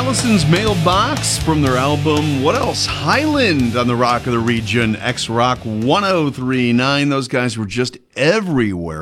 Allison's Mailbox from their album, what else? Highland on the Rock of the Region, X-Rock 1039. Those guys were just everywhere